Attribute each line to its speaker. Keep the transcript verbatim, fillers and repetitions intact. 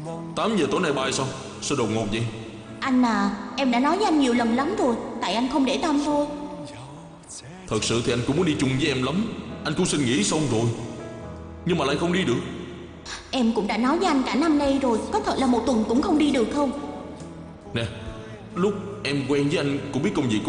Speaker 1: Tám giờ tối nay bay sao? Sao đột ngột vậy?
Speaker 2: Anh à, em đã nói với anh nhiều lần lắm rồi, tại anh không để tâm thôi.
Speaker 1: Thật sự thì anh cũng muốn đi chung với em lắm. Anh cũng xin nghỉ xong rồi, nhưng mà lại không đi được.
Speaker 2: Em cũng đã nói với anh cả năm nay rồi, có thật là một tuần cũng không đi được không?
Speaker 1: Nè, lúc em quen với anh cũng biết công việc của